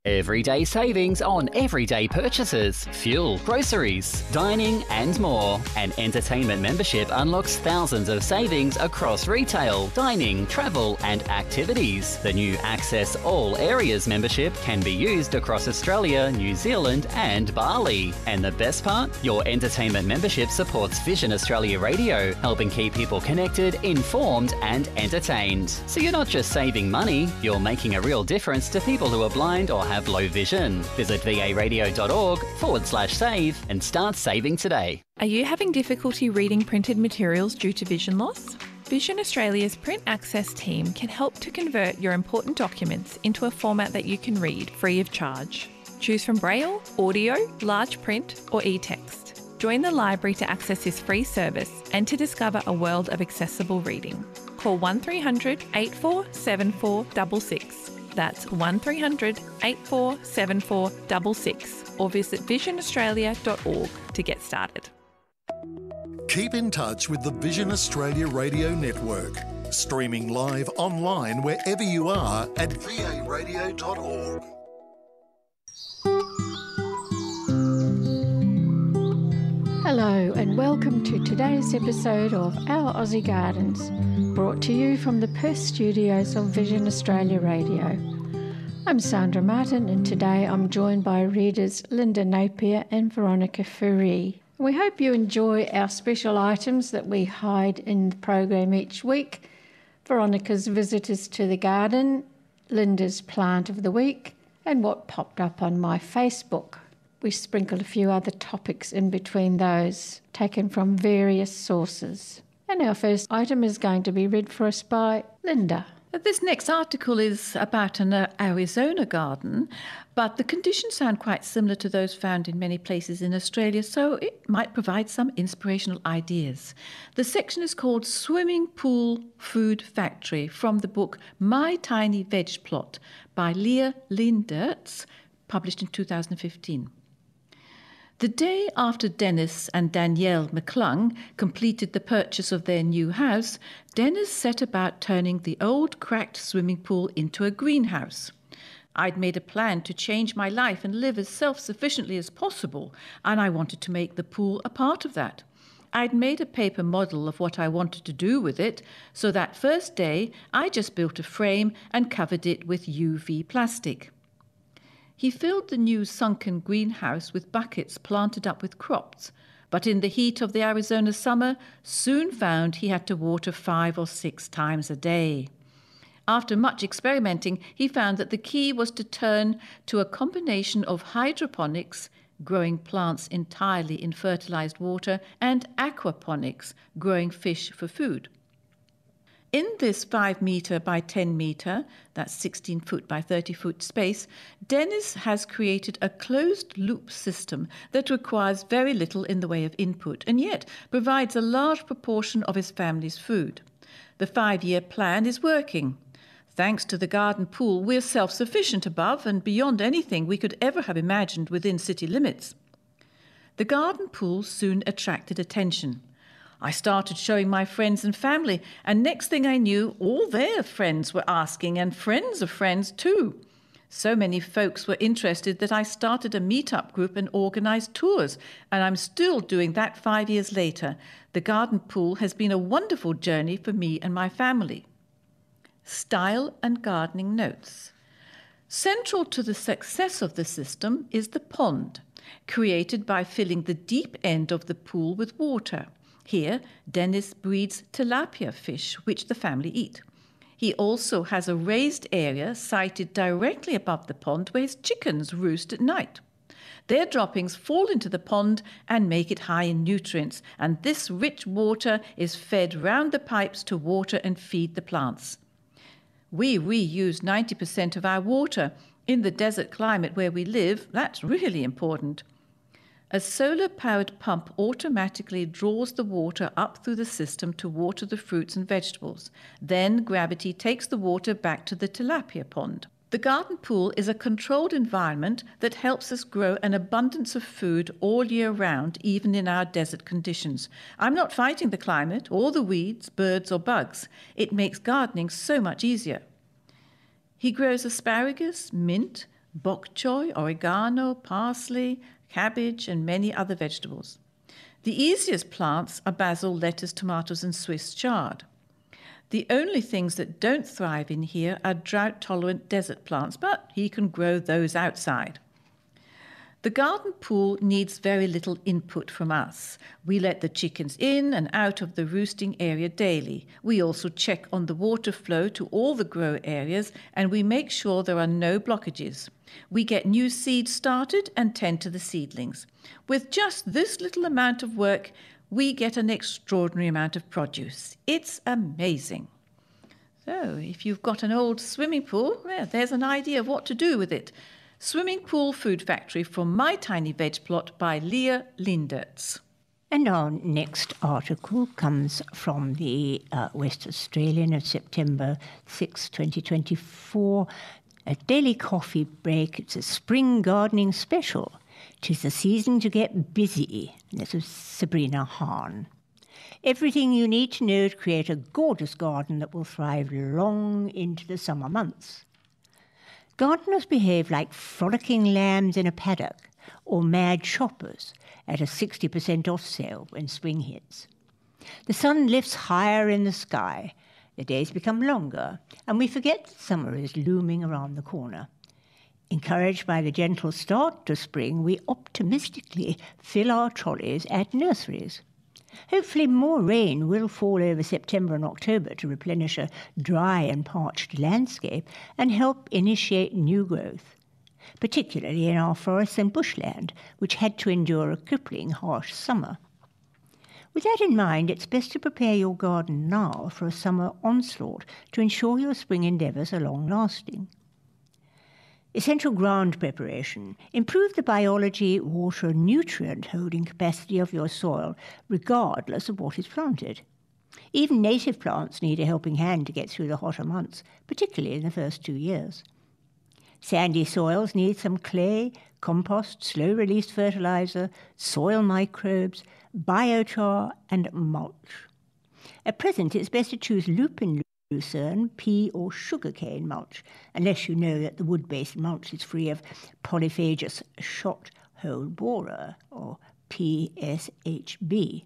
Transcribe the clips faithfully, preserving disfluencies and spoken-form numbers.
Everyday savings on everyday purchases, fuel, groceries, dining and more. An entertainment membership unlocks thousands of savings across retail, dining, travel and activities. The new Access All Areas membership can be used across Australia, New Zealand and Bali. And the best part? Your entertainment membership supports Vision Australia Radio, helping keep people connected, informed and entertained. So you're not just saving money, you're making a real difference to people who are blind or have have low vision. Visit varadio.org forward slash save and start saving today. Are you having difficulty reading printed materials due to vision loss? Vision Australia's Print Access team can help to convert your important documents into a format that you can read free of charge. Choose from Braille, audio, large print or e-text. Join the library to access this free service and to discover a world of accessible reading. Call one three hundred, eight four seven four six six. That's one three hundred, eight four seven four six six or visit vision australia dot org to get started. Keep in touch with the Vision Australia Radio Network, streaming live online wherever you are at v a radio dot org. Hello and welcome to today's episode of Our Aussie Gardens, brought to you from the Perth studios of Vision Australia Radio. I'm Sandra Martin and today I'm joined by readers Linda Napier and Veronica Ferree. We hope you enjoy our special items that we hide in the program each week. Veronica's visitors to the garden, Linda's plant of the week and what popped up on my Facebook. We sprinkle a few other topics in between those, taken from various sources. And our first item is going to be read for us by Linda. This next article is about an uh, Arizona garden, but the conditions sound quite similar to those found in many places in Australia, so it might provide some inspirational ideas. The section is called Swimming Pool Food Factory from the book My Tiny Veg Plot by Leah Lindertz, published in two thousand fifteen. The day after Dennis and Danielle McClung completed the purchase of their new house, Dennis set about turning the old cracked swimming pool into a greenhouse. I'd made a plan to change my life and live as self-sufficiently as possible, and I wanted to make the pool a part of that. I'd made a paper model of what I wanted to do with it, so that first day I just built a frame and covered it with U V plastic. He filled the new sunken greenhouse with buckets planted up with crops, but in the heat of the Arizona summer, soon found he had to water five or six times a day. After much experimenting, he found that the key was to turn to a combination of hydroponics, growing plants entirely in fertilized water, and aquaponics, growing fish for food. In this five metre by ten metre, that's sixteen foot by thirty foot space, Dennis has created a closed-loop system that requires very little in the way of input and yet provides a large proportion of his family's food. The five-year plan is working. Thanks to the garden pool, we're self-sufficient above and beyond anything we could ever have imagined within city limits. The garden pool soon attracted attention. I started showing my friends and family, and next thing I knew, all their friends were asking, and friends of friends too. So many folks were interested that I started a meet-up group and organised tours, and I'm still doing that five years later. The garden pool has been a wonderful journey for me and my family. Style and gardening notes. Central to the success of the system is the pond, created by filling the deep end of the pool with water. Here, Dennis breeds tilapia fish, which the family eat. He also has a raised area sited directly above the pond where his chickens roost at night. Their droppings fall into the pond and make it high in nutrients, and this rich water is fed round the pipes to water and feed the plants. We reuse ninety percent of our water. In the desert climate where we live, that's really important. A solar-powered pump automatically draws the water up through the system to water the fruits and vegetables. Then gravity takes the water back to the tilapia pond. The garden pool is a controlled environment that helps us grow an abundance of food all year round, even in our desert conditions. I'm not fighting the climate or the weeds, birds or bugs. It makes gardening so much easier. He grows asparagus, mint, bok choy, oregano, parsley, cabbage, and many other vegetables. The easiest plants are basil, lettuce, tomatoes, and Swiss chard. The only things that don't thrive in here are drought-tolerant desert plants, but he can grow those outside. The garden pool needs very little input from us. We let the chickens in and out of the roosting area daily. We also check on the water flow to all the grow areas, and we make sure there are no blockages. We get new seeds started and tend to the seedlings. With just this little amount of work, we get an extraordinary amount of produce. It's amazing. So, if you've got an old swimming pool, well, there's an idea of what to do with it. Swimming Pool Food Factory from My Tiny Veg Plot by Leah Lindertz. And our next article comes from the uh, West Australian of September sixth, twenty twenty-four. A daily coffee break. It's a spring gardening special. 'Tis the season to get busy. This is Sabrina Hahn. Everything you need to know to create a gorgeous garden that will thrive long into the summer months. Gardeners behave like frolicking lambs in a paddock or mad shoppers at a sixty percent off sale when spring hits. The sun lifts higher in the sky, the days become longer, and we forget that summer is looming around the corner. Encouraged by the gentle start to spring, we optimistically fill our trolleys at nurseries. Hopefully more rain will fall over September and October to replenish a dry and parched landscape and help initiate new growth, particularly in our forests and bushland, which had to endure a crippling harsh summer. With that in mind, it's best to prepare your garden now for a summer onslaught to ensure your spring endeavours are long-lasting. Essential ground preparation. Improve the biology, water and nutrient holding capacity of your soil, regardless of what is planted. Even native plants need a helping hand to get through the hotter months, particularly in the first two years. Sandy soils need some clay, compost, slow-release fertilizer, soil microbes, biochar and mulch. At present, it's best to choose lupin lucerne, pea or sugarcane mulch, unless you know that the wood-based mulch is free of polyphagous shot hole borer, or P S H B.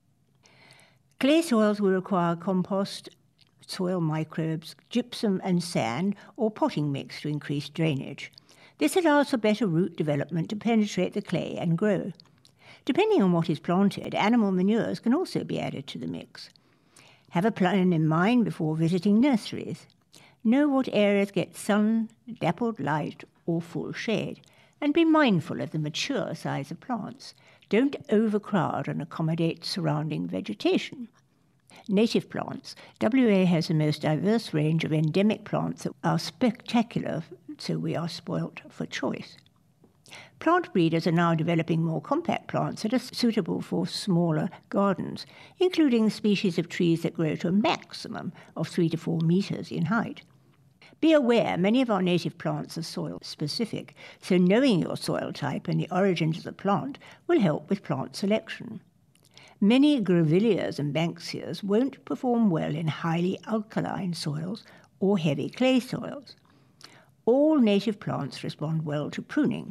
Clay soils will require compost, soil microbes, gypsum and sand, or potting mix to increase drainage. This allows for better root development to penetrate the clay and grow. Depending on what is planted, animal manures can also be added to the mix. Have a plan in mind before visiting nurseries. Know what areas get sun, dappled light, or full shade, and be mindful of the mature size of plants. Don't overcrowd and accommodate surrounding vegetation. Native plants. W A has the most diverse range of endemic plants that are spectacular, so we are spoilt for choice. Plant breeders are now developing more compact plants that are suitable for smaller gardens, including species of trees that grow to a maximum of three to four metres in height. Be aware, many of our native plants are soil-specific, so knowing your soil type and the origins of the plant will help with plant selection. Many grevilleas and banksias won't perform well in highly alkaline soils or heavy clay soils. All native plants respond well to pruning.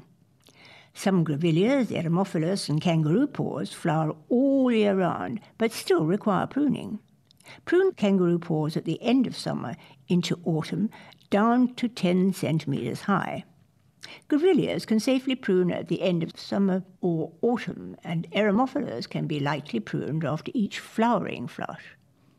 Some grevilleas, Eremophilus and kangaroo paws flower all year round, but still require pruning. Prune kangaroo paws at the end of summer into autumn down to ten centimetres high. Grevilleas can safely prune at the end of summer or autumn, and Eremophilus can be lightly pruned after each flowering flush.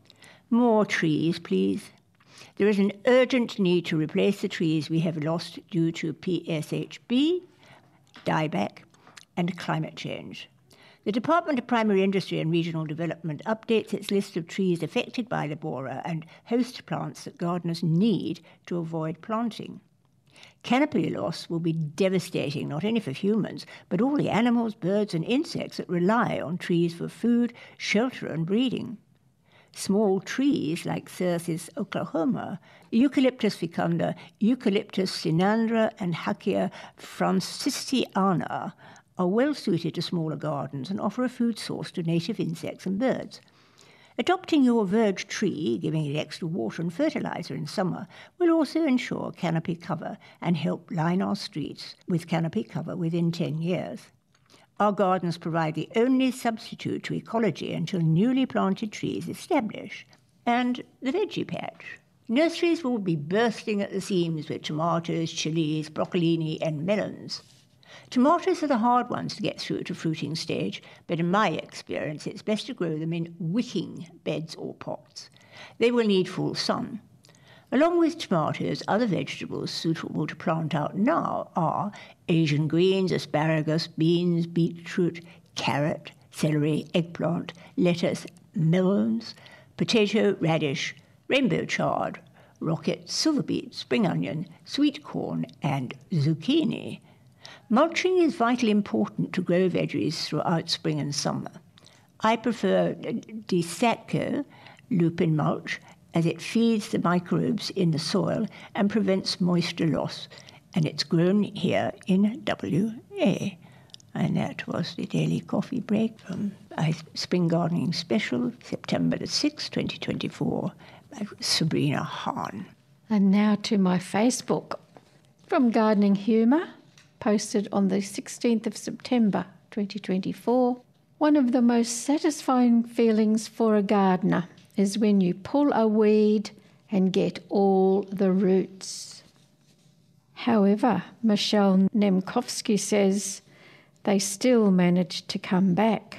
More trees, please. There is an urgent need to replace the trees we have lost due to P S H B, dieback, and climate change. The Department of Primary Industry and Regional Development updates its list of trees affected by the borer and host plants that gardeners need to avoid planting. Canopy loss will be devastating not only for humans, but all the animals, birds and insects that rely on trees for food, shelter and breeding. Small trees like Cercis oklahoma, Eucalyptus fecunda, Eucalyptus cynandra and Hackia francisiana are well suited to smaller gardens and offer a food source to native insects and birds. Adopting your verge tree, giving it extra water and fertiliser in summer, will also ensure canopy cover and help line our streets with canopy cover within ten years. Our gardens provide the only substitute to ecology until newly planted trees establish. And the veggie patch. Nurseries will be bursting at the seams with tomatoes, chilies, broccolini and melons. Tomatoes are the hard ones to get through to fruiting stage, but in my experience it's best to grow them in wicking beds or pots. They will need full sun. Along with tomatoes, other vegetables suitable to plant out now are Asian greens, asparagus, beans, beetroot, carrot, celery, eggplant, lettuce, melons, potato, radish, rainbow chard, rocket, silver beet, spring onion, sweet corn and zucchini. Mulching is vitally important to grow veggies throughout spring and summer. I prefer Desatco lupin mulch as it feeds the microbes in the soil and prevents moisture loss, and it's grown here in W A. And that was the Daily Coffee Break from a Spring Gardening Special, September the sixth, twenty twenty-four, by Sabrina Hahn. And now to my Facebook from Gardening Humour, posted on the sixteenth of September twenty twenty-four. One of the most satisfying feelings for a gardener is when you pull a weed and get all the roots. However, Michelle Nemkovsky says they still manage to come back.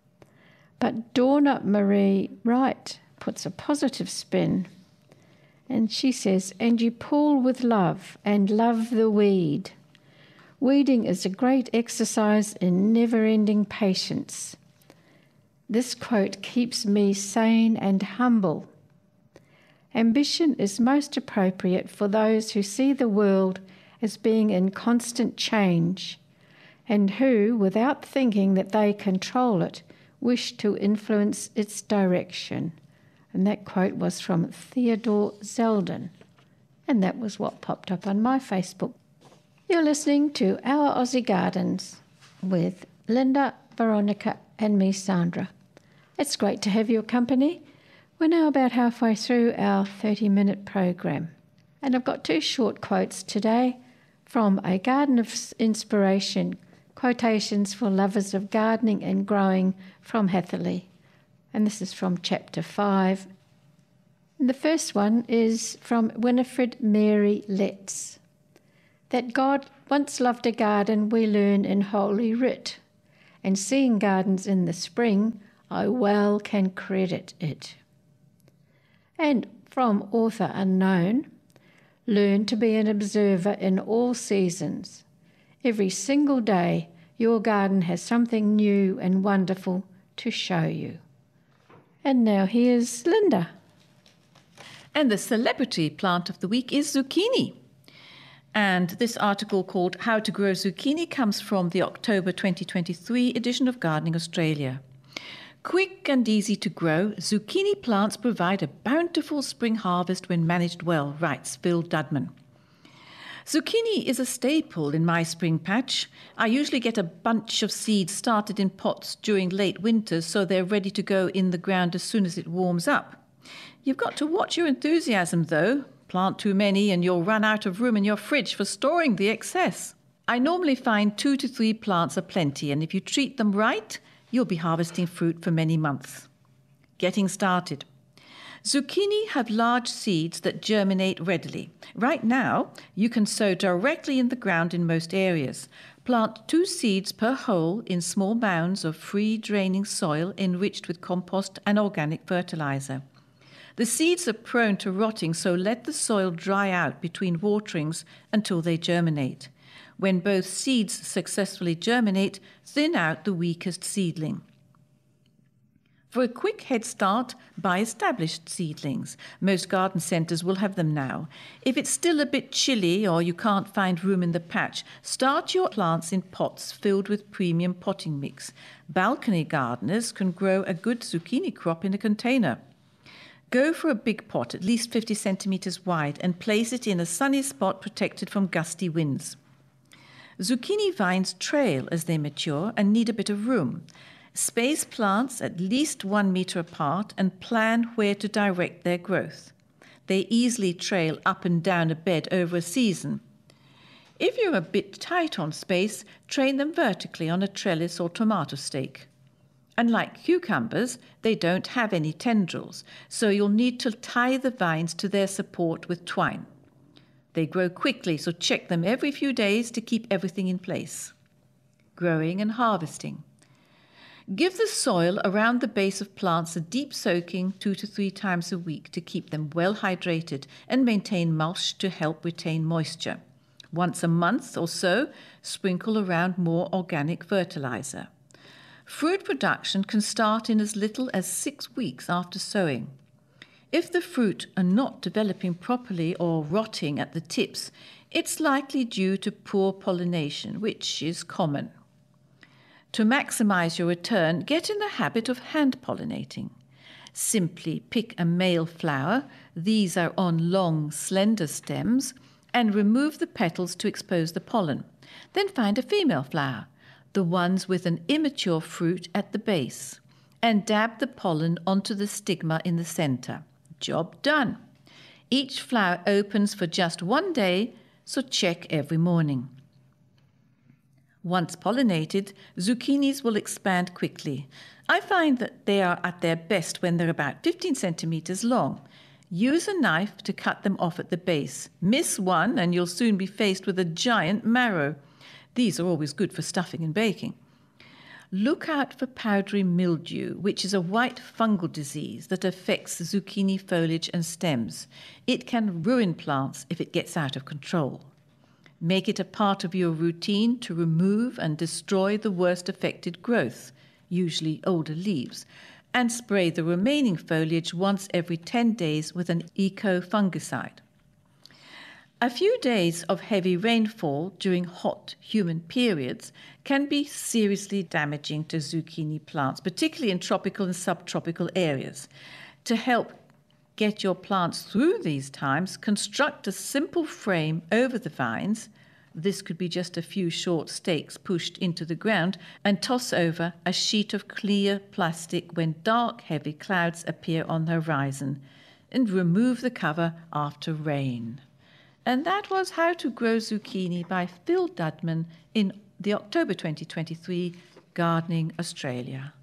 But Dawna Marie Wright puts a positive spin, and she says, and you pull with love and love the weed. Weeding is a great exercise in never-ending patience. This quote keeps me sane and humble. Ambition is most appropriate for those who see the world as being in constant change and who, without thinking that they control it, wish to influence its direction. And that quote was from Theodore Zeldin. And that was what popped up on my Facebook. You're listening to Our Aussie Gardens with Linda, Veronica and me, Sandra. It's great to have your company. We're now about halfway through our thirty-minute program. And I've got two short quotes today from A Garden of Inspiration, Quotations for Lovers of Gardening and Growing from Hatherley. And this is from chapter five. And the first one is from Winifred Mary Letts. That God once loved a garden we learn in Holy Writ, and seeing gardens in the spring, I well can credit it. And from Author Unknown, learn to be an observer in all seasons. Every single day, your garden has something new and wonderful to show you. And now here's Linda. And the celebrity plant of the week is zucchini. And this article called How to Grow Zucchini comes from the October twenty twenty-three edition of Gardening Australia. Quick and easy to grow, zucchini plants provide a bountiful spring harvest when managed well, writes Phil Dudman. Zucchini is a staple in my spring patch. I usually get a bunch of seeds started in pots during late winter so they're ready to go in the ground as soon as it warms up. You've got to watch your enthusiasm though. Plant too many and you'll run out of room in your fridge for storing the excess. I normally find two to three plants are plenty, and if you treat them right, you'll be harvesting fruit for many months. Getting started. Zucchini have large seeds that germinate readily. Right now, you can sow directly in the ground in most areas. Plant two seeds per hole in small mounds of free-draining soil enriched with compost and organic fertilizer. The seeds are prone to rotting, so let the soil dry out between waterings until they germinate. When both seeds successfully germinate, thin out the weakest seedling. For a quick head start, buy established seedlings. Most garden centres will have them now. If it's still a bit chilly or you can't find room in the patch, start your plants in pots filled with premium potting mix. Balcony gardeners can grow a good zucchini crop in a container. Go for a big pot, at least fifty centimetres wide, and place it in a sunny spot protected from gusty winds. Zucchini vines trail as they mature and need a bit of room. Space plants at least one metre apart and plan where to direct their growth. They easily trail up and down a bed over a season. If you're a bit tight on space, train them vertically on a trellis or tomato stake. Unlike cucumbers, they don't have any tendrils, so you'll need to tie the vines to their support with twine. They grow quickly, so check them every few days to keep everything in place. Growing and harvesting. Give the soil around the base of plants a deep soaking two to three times a week to keep them well hydrated and maintain mulch to help retain moisture. Once a month or so, sprinkle around more organic fertilizer. Fruit production can start in as little as six weeks after sowing. If the fruit are not developing properly or rotting at the tips, it's likely due to poor pollination, which is common. To maximize your return, get in the habit of hand pollinating. Simply pick a male flower, these are on long, slender stems, and remove the petals to expose the pollen. Then find a female flower, the ones with an immature fruit at the base, and dab the pollen onto the stigma in the center. Job done. Each flower opens for just one day, so check every morning. Once pollinated, zucchinis will expand quickly. I find that they are at their best when they're about fifteen centimeters long. Use a knife to cut them off at the base. Miss one and you'll soon be faced with a giant marrow. These are always good for stuffing and baking. Look out for powdery mildew, which is a white fungal disease that affects the zucchini foliage and stems. It can ruin plants if it gets out of control. Make it a part of your routine to remove and destroy the worst affected growth, usually older leaves, and spray the remaining foliage once every ten days with an eco-fungicide. A few days of heavy rainfall during hot, humid periods can be seriously damaging to zucchini plants, particularly in tropical and subtropical areas. To help get your plants through these times, construct a simple frame over the vines. This could be just a few short stakes pushed into the ground, and toss over a sheet of clear plastic when dark, heavy clouds appear on the horizon, and remove the cover after rain. And that was How to Grow Zucchini by Phil Dudman in the October twenty twenty-three Gardening Australia.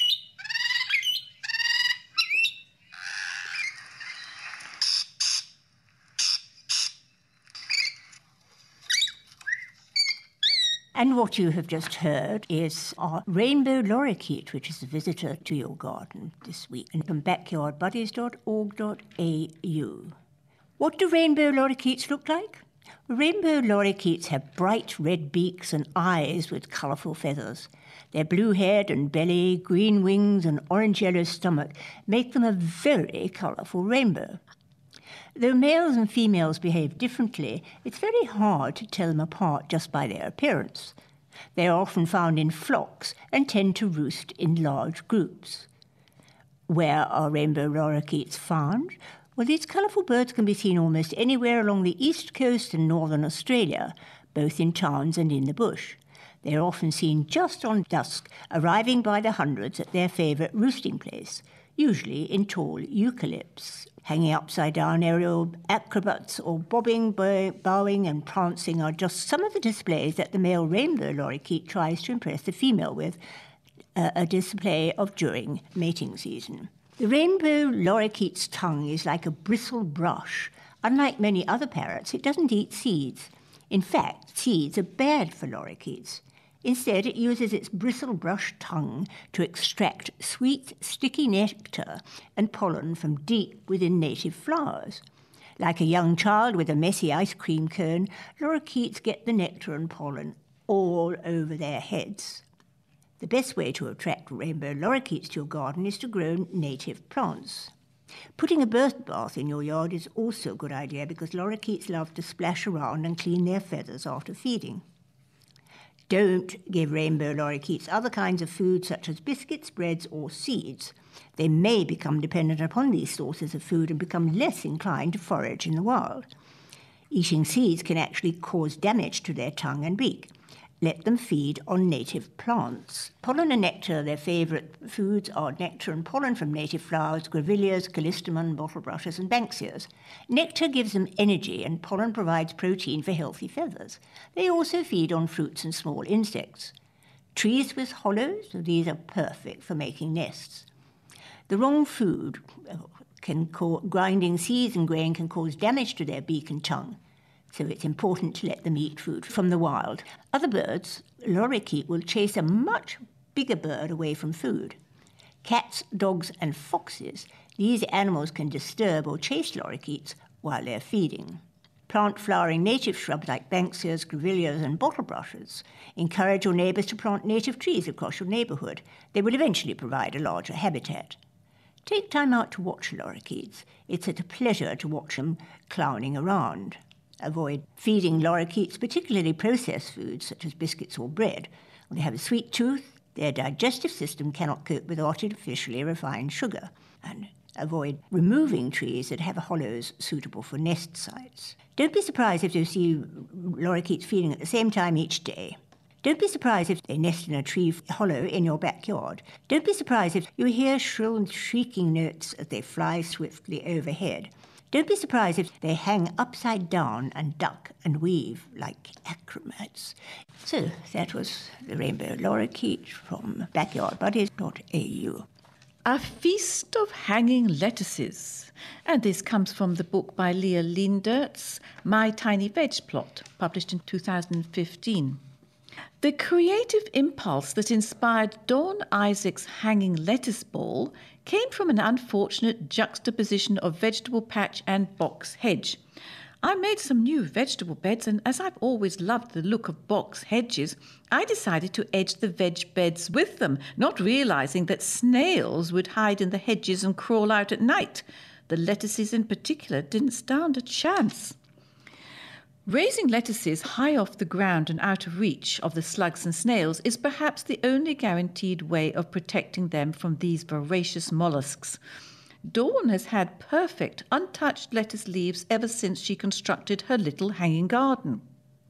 And what you have just heard is our rainbow lorikeet, which is a visitor to your garden this week, and from backyard buddies dot org dot a u. What do rainbow lorikeets look like? Rainbow lorikeets have bright red beaks and eyes with colourful feathers. Their blue head and belly, green wings and orange-yellow stomach make them a very colourful rainbow. Though males and females behave differently, it's very hard to tell them apart just by their appearance. They are often found in flocks and tend to roost in large groups. Where are rainbow lorikeets found? Well, these colourful birds can be seen almost anywhere along the east coast and northern Australia, both in towns and in the bush. They are often seen just on dusk, arriving by the hundreds at their favourite roosting place, usually in tall eucalypts. Hanging upside down aerial acrobats or bobbing, bowing and prancing are just some of the displays that the male rainbow lorikeet tries to impress the female with, uh, a display of during mating season. The rainbow lorikeet's tongue is like a bristle brush. Unlike many other parrots, it doesn't eat seeds. In fact, seeds are bad for lorikeets. Instead, it uses its bristle brush tongue to extract sweet, sticky nectar and pollen from deep within native flowers. Like a young child with a messy ice cream cone, lorikeets get the nectar and pollen all over their heads. The best way to attract rainbow lorikeets to your garden is to grow native plants. Putting a bird bath in your yard is also a good idea because lorikeets love to splash around and clean their feathers after feeding. Don't give rainbow lorikeets other kinds of food such as biscuits, breads or seeds. They may become dependent upon these sources of food and become less inclined to forage in the wild. Eating seeds can actually cause damage to their tongue and beak. let them feed on native plants. Pollen and nectar, their favourite foods are nectar and pollen from native flowers, grevilleas, callistemon, bottlebrushers and banksias. Nectar gives them energy and pollen provides protein for healthy feathers. They also feed on fruits and small insects. Trees with hollows, these are perfect for making nests. The wrong food can cause, grinding seeds and grain can cause damage to their beak and tongue. So it's important to let them eat food from the wild. Other birds, lorikeet, will chase a much bigger bird away from food. Cats, dogs and foxes, these animals can disturb or chase lorikeets while they're feeding. Plant-flowering native shrubs like banksias, grevilleas and bottlebrushers encourage your neighbours to plant native trees across your neighbourhood. They will eventually provide a larger habitat. Take time out to watch lorikeets. It's a pleasure to watch them clowning around. Avoid feeding lorikeets particularly processed foods such as biscuits or bread. When they have a sweet tooth, their digestive system cannot cope with artificially refined sugar. And avoid removing trees that have hollows suitable for nest sites. Don't be surprised if you see lorikeets feeding at the same time each day. Don't be surprised if they nest in a tree hollow in your backyard. Don't be surprised if you hear shrill and shrieking notes as they fly swiftly overhead. Don't be surprised if they hang upside down and duck and weave like acrobats. So that was the rainbow lorikeet from backyard buddies dot a u. A Feast of Hanging Lettuces. And this comes from the book by Leah Leendertz, My Tiny Veg Plot, published in two thousand fifteen. The creative impulse that inspired Dawn Isaac's hanging lettuce ball came from an unfortunate juxtaposition of vegetable patch and box hedge. I made some new vegetable beds, and as I've always loved the look of box hedges, I decided to edge the veg beds with them, not realising that snails would hide in the hedges and crawl out at night. The lettuces in particular didn't stand a chance. Raising lettuces high off the ground and out of reach of the slugs and snails is perhaps the only guaranteed way of protecting them from these voracious mollusks. Dawn has had perfect, untouched lettuce leaves ever since she constructed her little hanging garden.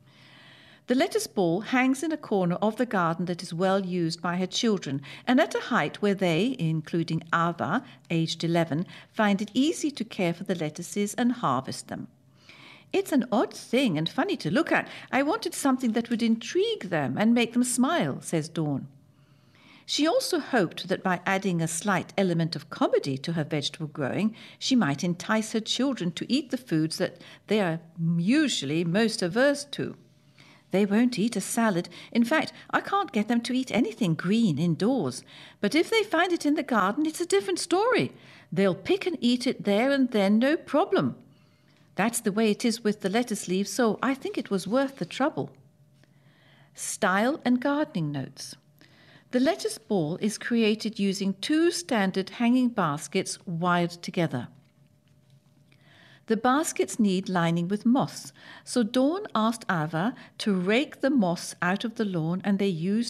The lettuce ball hangs in a corner of the garden that is well used by her children, and at a height where they, including Ava, aged eleven, find it easy to care for the lettuces and harvest them. It's an odd thing and funny to look at. I wanted something that would intrigue them and make them smile, says Dawn. She also hoped that by adding a slight element of comedy to her vegetable growing, she might entice her children to eat the foods that they are usually most averse to. They won't eat a salad. In fact, I can't get them to eat anything green indoors. But if they find it in the garden, it's a different story. They'll pick and eat it there and then, no problem. That's the way it is with the lettuce leaves, so I think it was worth the trouble. Style and gardening notes. The lettuce ball is created using two standard hanging baskets wired together. The baskets need lining with moss, so Dawn asked Ava to rake the moss out of the lawn, and they used